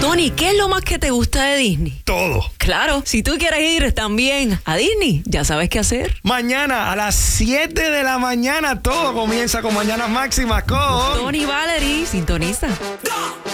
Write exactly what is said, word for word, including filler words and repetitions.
Tony, ¿qué es lo más que te gusta de Disney? Todo. Claro, si tú quieres ir también a Disney, ya sabes qué hacer. Mañana a las siete de la mañana todo comienza con Mañanas Máximas con Tony Valerie, sintoniza. Go.